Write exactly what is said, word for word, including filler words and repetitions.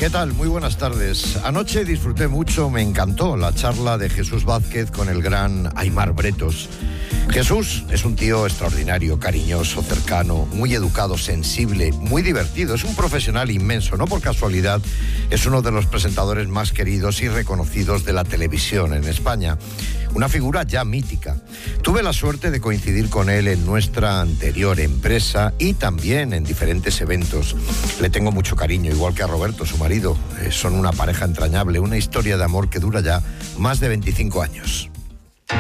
¿Qué tal? Muy buenas tardes. Anoche disfruté mucho, me encantó la charla de Jesús Vázquez con el gran Aimar Bretos. Jesús es un tío extraordinario, cariñoso, cercano, muy educado, sensible, muy divertido. Es un profesional inmenso, no por casualidad. Es uno de los presentadores más queridos y reconocidos de la televisión en España. Una figura ya mítica. Tuve la suerte de coincidir con él en nuestra anterior empresa y también en diferentes eventos. Le tengo mucho cariño, igual que a Roberto, su marido. Eh, son una pareja entrañable, una historia de amor que dura ya más de veinticinco años.